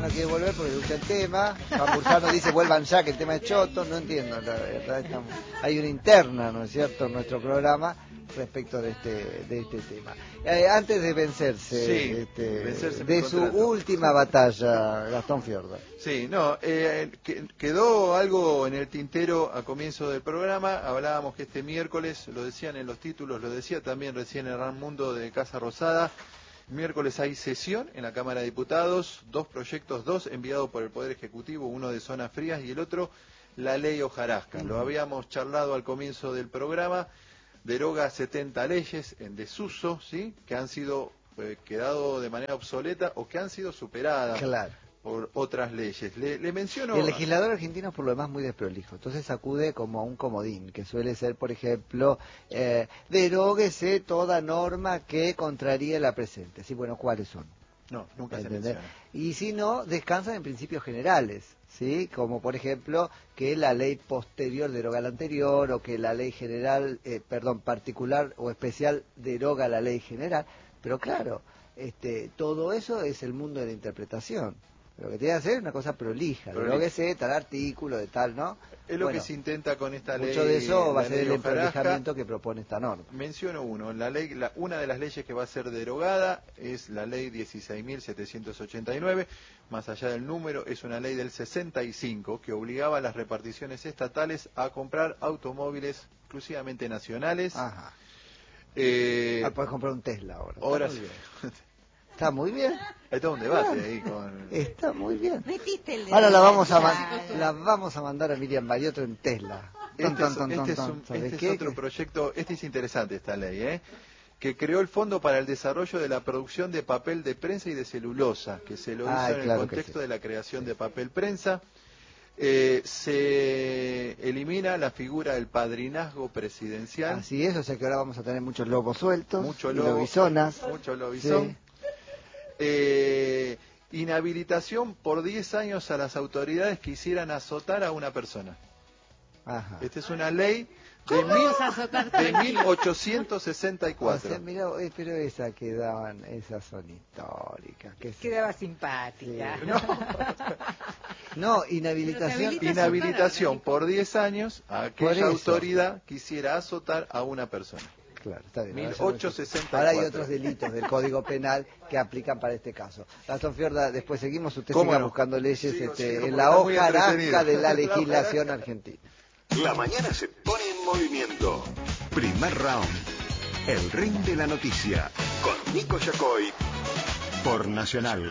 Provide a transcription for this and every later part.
no quiere volver porque le gusta el tema. Juan Burzano dice vuelvan ya que el tema es choto. No entiendo, la verdad hay una interna, ¿no es cierto?, en nuestro programa respecto de este tema. Antes de vencerse, de su última batalla, Gastón Fiorda. Sí, no, quedó algo en el tintero a comienzo del programa. Hablábamos que este miércoles, lo decían en los títulos, lo decía también recién Hernán Mundo de Casa Rosada, miércoles hay sesión en la Cámara de Diputados, dos proyectos, dos enviados por el Poder Ejecutivo, uno de zonas frías y el otro la ley hojarasca. Lo habíamos charlado al comienzo del programa. Deroga 70 leyes en desuso, ¿sí?, que han sido quedado de manera obsoleta o que han sido superadas por otras leyes. Le menciono... El legislador argentino es por lo demás muy desprolijo, entonces acude como a un comodín, que suele ser, por ejemplo, deróguese toda norma que contraríe la presente. Sí, bueno, ¿cuáles son? No, nunca se menciona. Y si no, descansan en principios generales, ¿sí? Como por ejemplo que la ley posterior deroga la anterior, o que la ley general, particular o especial deroga la ley general. Pero claro, todo eso es el mundo de la interpretación. Lo que tiene que hacer es una cosa prolija, deróguese tal artículo de tal, ¿no? Es lo que se intenta con esta ley. Mucho de eso va a ser el emparejamiento que propone esta norma. Menciono uno. Una de las leyes que va a ser derogada es la ley 16.789. Más allá del número, es una ley del 65 que obligaba a las reparticiones estatales a comprar automóviles exclusivamente nacionales. Ajá. Puedes comprar un Tesla ahora. Ahora sí. Está muy bien. Hay todo un debate ahí con... Está muy bien. Metiste el dedo. Ahora la vamos a mandar a Miriam Mariotto en Tesla. Este es otro proyecto, es interesante esta ley, que creó el Fondo para el Desarrollo de la Producción de Papel de Prensa y de Celulosa, que se lo hizo en el contexto de la creación de papel prensa. Se elimina la figura del padrinazgo presidencial. Así es, o sea que ahora vamos a tener muchos lobos sueltos, mucho lobizonas. Mucho lobizón. Sí. Inhabilitación por 10 años a las autoridades que hicieran azotar a una persona. Ajá. Esta es una ley de 1864. O sea, mira, pero esas son históricas. Quedaba simpática. Sí. No, inhabilitación por 10 años a aquella autoridad que quisiera azotar a una persona. Claro, está bien. 1864. Ahora hay otros delitos del Código Penal que aplican para este caso. Gastón Fiorda, después seguimos, usted siga buscando leyes en la hojarasca de la legislación argentina. La mañana se pone en movimiento. Primer round. El ring de la noticia. Con Nico Yacoy. Por Nacional.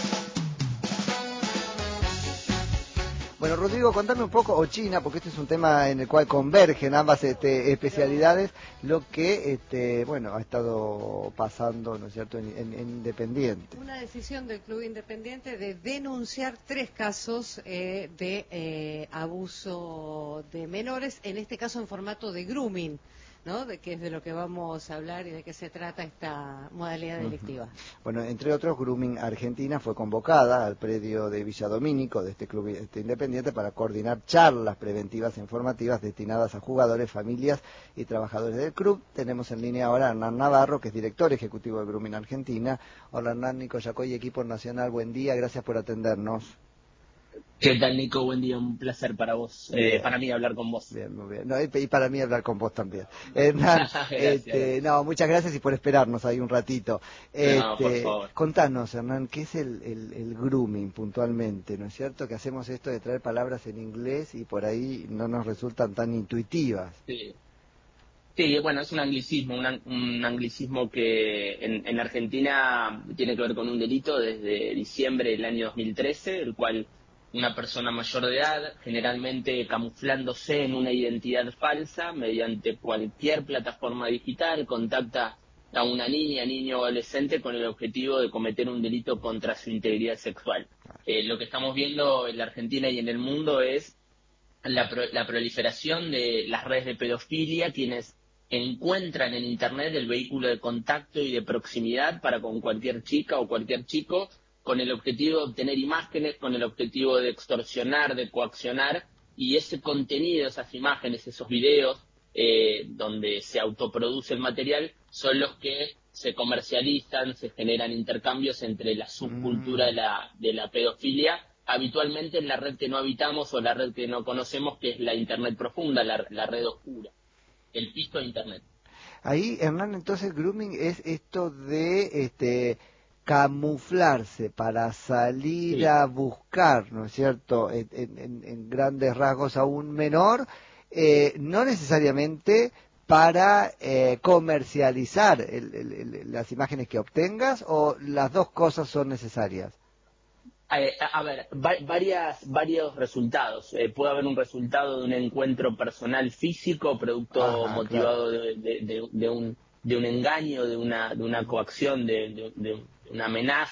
Bueno, Rodrigo, contame un poco, o China, porque este es un tema en el cual convergen ambas especialidades, lo que ha estado pasando, ¿no es cierto?, en Independiente. Una decisión del Club Independiente de denunciar 3 casos de abuso de menores, en este caso en formato de grooming, ¿no? De que es de lo que vamos a hablar y de qué se trata esta modalidad delictiva. Bueno, entre otros, Grooming Argentina fue convocada al predio de Villa Domínico de este club independiente para coordinar charlas preventivas e informativas destinadas a jugadores, familias y trabajadores del club. Tenemos en línea ahora a Hernán Navarro, que es director ejecutivo de Grooming Argentina. Hola Hernán, Nico Yacoy, equipo nacional, buen día, gracias por atendernos. ¿Qué tal, Nico? Buen día, un placer para vos, para mí hablar con vos. Bien, muy bien. No, y para mí hablar con vos también. Hernán, gracias. No, muchas gracias y por esperarnos ahí un ratito. No, por favor. Contanos, Hernán, ¿qué es el grooming puntualmente? ¿No es cierto? Que hacemos esto de traer palabras en inglés y por ahí no nos resultan tan intuitivas. Sí, bueno, es un anglicismo, un anglicismo que en Argentina tiene que ver con un delito desde diciembre del año 2013, el cual una persona mayor de edad, generalmente camuflándose en una identidad falsa, mediante cualquier plataforma digital, contacta a una niño o adolescente con el objetivo de cometer un delito contra su integridad sexual. Lo que estamos viendo en la Argentina y en el mundo es la proliferación de las redes de pedofilia, quienes encuentran en Internet el vehículo de contacto y de proximidad para con cualquier chica o cualquier chico, con el objetivo de obtener imágenes, con el objetivo de extorsionar, de coaccionar, y ese contenido, esas imágenes, esos videos, donde se autoproduce el material, son los que se comercializan, se generan intercambios entre la subcultura de la pedofilia, habitualmente en la red que no habitamos o la red que no conocemos, que es la Internet profunda, la red oscura, el piso de Internet. Ahí, Hernán, entonces grooming es esto de camuflarse para salir Sí. a buscar, ¿no es cierto?, en grandes rasgos a un menor, no necesariamente para comercializar las imágenes que obtengas, o las dos cosas son necesarias. A ver, varios resultados. Puede haber un resultado de un encuentro personal físico, producto Ajá, claro. motivado de un engaño, de una coacción, de una amenaza